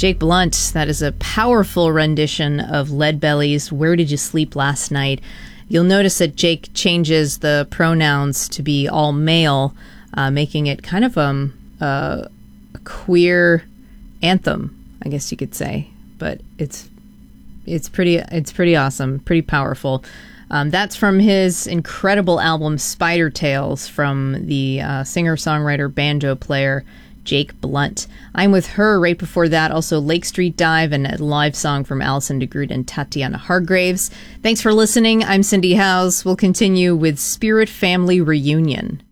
Jake Blunt, that is a powerful rendition of Leadbelly's Where Did You Sleep Last Night? You'll notice that Jake changes the pronouns to be all male, making it kind of a queer anthem, I guess you could say. But it's pretty awesome, pretty powerful. That's from his incredible album Spider Tales from the singer-songwriter banjo player Jake Blunt. I'm With Her right before that, also Lake Street Dive and a live song from Alison DeGroot and Tatiana Hargraves. Thanks for listening. I'm Cindy Howes. We'll continue with Spirit Family Reunion.